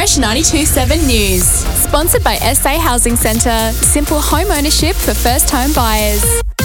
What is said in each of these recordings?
Fresh 92.7 News. Sponsored by SA Housing Centre. Simple home ownership for first home buyers.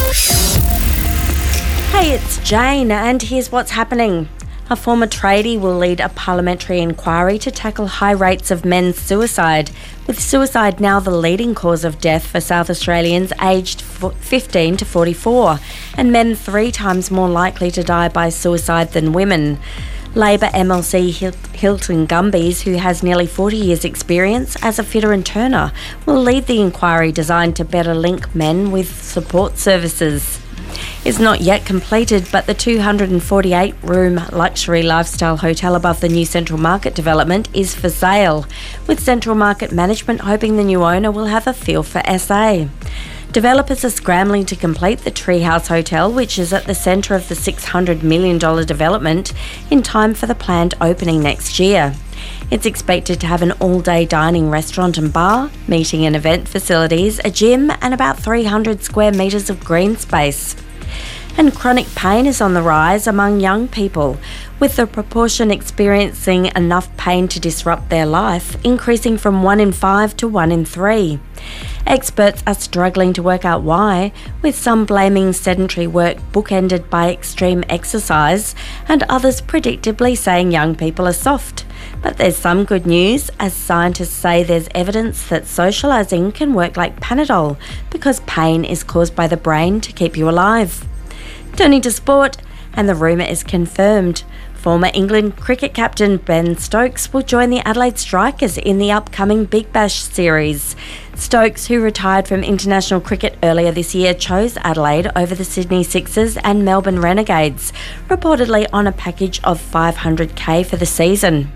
Hey, it's Jane, and here's what's happening. A former tradie will lead a parliamentary inquiry to tackle high rates of men's suicide, with suicide now the leading cause of death for South Australians aged 15 to 44, and men 3 times more likely to die by suicide than women. Labor MLC Hilton Gumbies, who has nearly 40 years' experience as a fitter and turner, will lead the inquiry designed to better link men with support services. It's not yet completed, but the 248-room luxury lifestyle hotel above the new Central Market development is for sale, with Central Market management hoping the new owner will have a feel for SA. Developers are scrambling to complete the Treehouse Hotel, which is at the centre of the $600 million development, in time for the planned opening next year. It's expected to have an all-day dining restaurant and bar, meeting and event facilities, a gym and about 300 square metres of green space. And chronic pain is on the rise among young people, with the proportion experiencing enough pain to disrupt their life increasing from 1 in 5 to 1 in 3. Experts are struggling to work out why, with some blaming sedentary work bookended by extreme exercise, and others predictably saying young people are soft. But there's some good news, as scientists say there's evidence that socialising can work like Panadol, because pain is caused by the brain to keep you alive. Turning to sport, and the rumour is confirmed. Former England cricket captain Ben Stokes will join the Adelaide Strikers in the upcoming Big Bash series. Stokes, who retired from international cricket earlier this year, chose Adelaide over the Sydney Sixers and Melbourne Renegades, reportedly on a package of $500,000 for the season.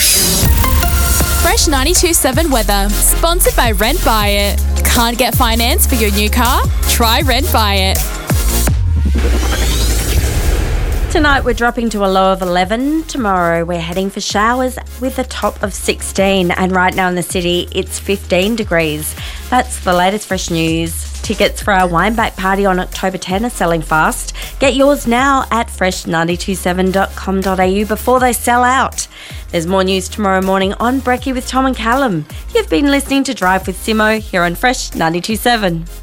Fresh 92.7 weather. Sponsored by Rent Buy It. Can't get finance for your new car? Try Rent Buy It. Tonight we're dropping to a low of 11. Tomorrow we're heading for showers with a top of 16. And right now in the city it's 15 degrees. That's the latest fresh news. Tickets for our Wineback party on October 10 are selling fast. Get yours now at fresh927.com.au before they sell out. There's more news tomorrow morning on Brekkie with Tom and Callum. You've been listening to Drive with Simo here on Fresh 92.7.